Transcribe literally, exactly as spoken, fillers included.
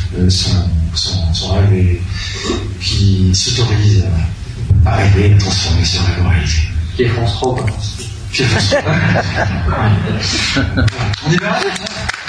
euh, son, son, son rêve et qui s'autorise à, à rêver, à transformer ce rêve en réalité. Qui est France trois, quoi. Qui est France trois. On est bien là,